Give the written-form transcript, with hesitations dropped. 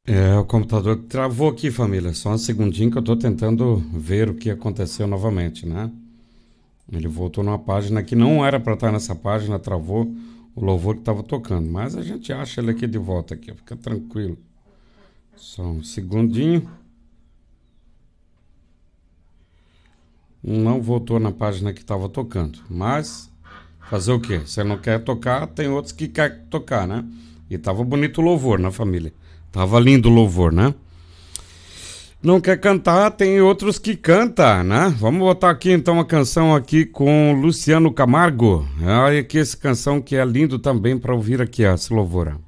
O computador travou aqui, família. Só um segundinho que eu tô tentando ver o que aconteceu novamente, né? Ele voltou numa página que não era para estar nessa página, travou o louvor que estava tocando. Mas a gente acha ele aqui de volta aqui, fica tranquilo. Só um segundinho. Não voltou na página que estava tocando. Mas fazer o quê? Você não quer tocar, tem outros que quer tocar, né? E tava bonito o louvor, né, família? Tava lindo o louvor, né? Não quer cantar, tem outros que cantam, né? Vamos botar aqui então uma canção aqui com Luciano Camargo. Olha aqui essa canção que é lindo também para ouvir aqui, ó, esse louvor.